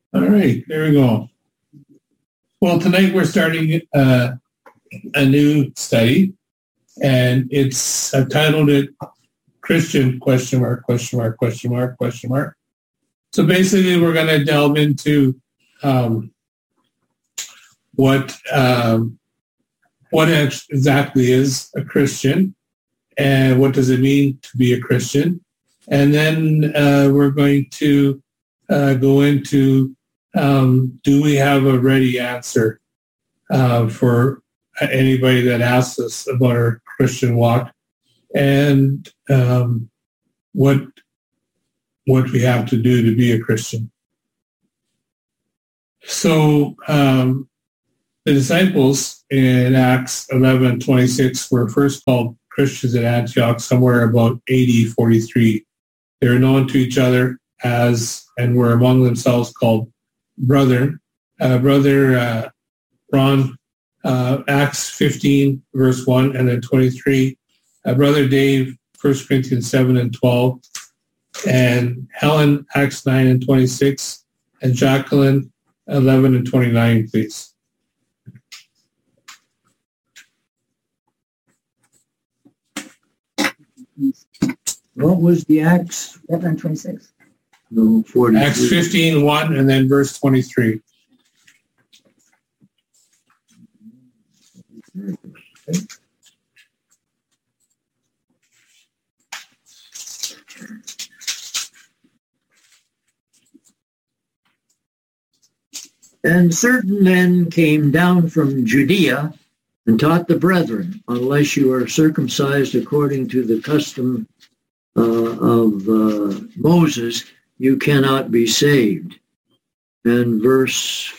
All right, there we go. Well, tonight we're starting a new study, and I've titled it Christian ? So basically, we're going to delve into what exactly is a Christian, and what does it mean to be a Christian, and then we're going to go into do we have a ready answer for anybody that asks us about our Christian walk, and what we have to do to be a Christian. So the disciples in Acts 11:26 were first called Christians at Antioch somewhere about AD 43. They were known to each other as, and were among themselves called brethren. Brother Ron, Acts 15, verse 1, and then 23. Brother Dave, 1 Corinthians 7 and 12. And Helen, Acts 9 and 26. And Jacqueline, 11 and 29, please. What was the Acts? 11 and 26. No, 43. Acts 15, 1, and then verse 23. And certain men came down from Judea and taught the brethren, unless you are circumcised according to the custom of Moses, you cannot be saved. And verse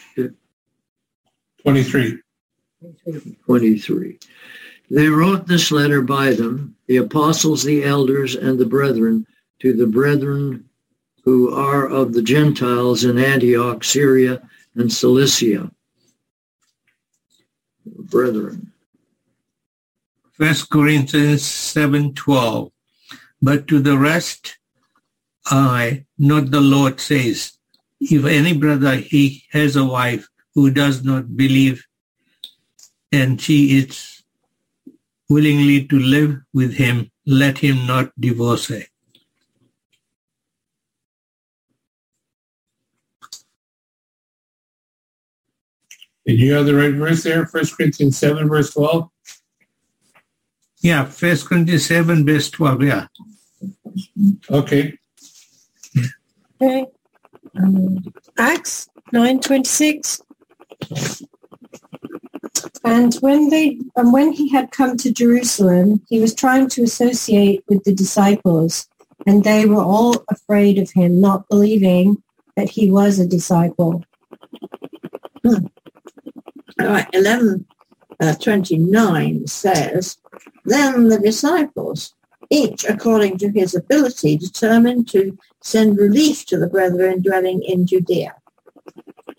23. 23. They wrote this letter by them, the apostles, the elders, and the brethren, to the brethren who are of the Gentiles in Antioch, Syria, and Cilicia. Brethren. 1 Corinthians 7:12. But to the rest I, not the Lord, says, if any brother he has a wife who does not believe, and she is willingly to live with him, let him not divorce her. Did you have the right verse there? 1 Corinthians 7, verse 12? Yeah, 1 Corinthians 7, verse 12, yeah. Okay. Okay. Acts 9:26. And when he had come to Jerusalem, he was trying to associate with the disciples, and they were all afraid of him, not believing that he was a disciple. All right, 11:29 says, then the disciples, each according to his ability, determined to send relief to the brethren dwelling in Judea.